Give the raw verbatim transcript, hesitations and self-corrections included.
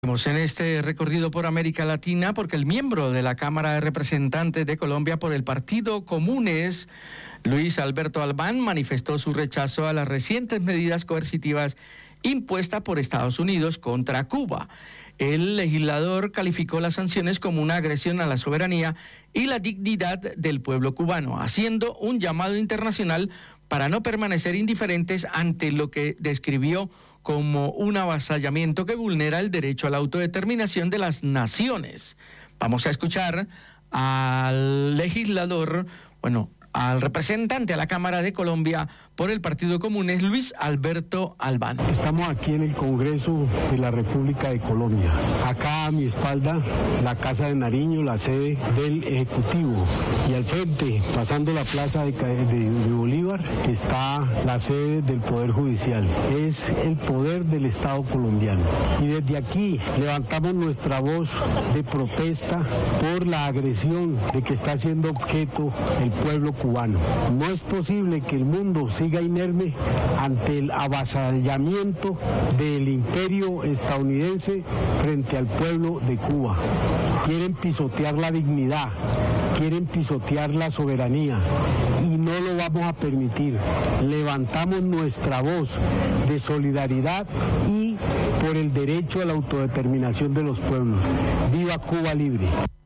Estamos en este recorrido por América Latina porque el miembro de la Cámara de Representantes de Colombia por el Partido Comunes, Luis Alberto Albán, manifestó su rechazo a las recientes medidas coercitivas impuestas por Estados Unidos contra Cuba. El legislador calificó las sanciones como una agresión a la soberanía y la dignidad del pueblo cubano, haciendo un llamado internacional para no permanecer indiferentes ante lo que describió como un avasallamiento que vulnera el derecho a la autodeterminación de las naciones. Vamos a escuchar al legislador, bueno, al representante a la Cámara de Colombia por el Partido Comunes, Luis Alberto Albán. Estamos aquí en el Congreso de la República de Colombia. Acá a mi espalda, la Casa de Nariño, la sede del Ejecutivo. Y al frente, pasando la Plaza de, de, de Bolívar, está la sede del Poder Judicial. Es el poder del Estado colombiano. Y desde aquí levantamos nuestra voz de protesta por la agresión de que está siendo objeto el pueblo cubano. No es posible que el mundo siga inerme ante el avasallamiento del imperio estadounidense frente al pueblo de Cuba. Quieren pisotear la dignidad, quieren pisotear la soberanía y no lo vamos a permitir. Levantamos nuestra voz de solidaridad y por el derecho a la autodeterminación de los pueblos. ¡Viva Cuba libre!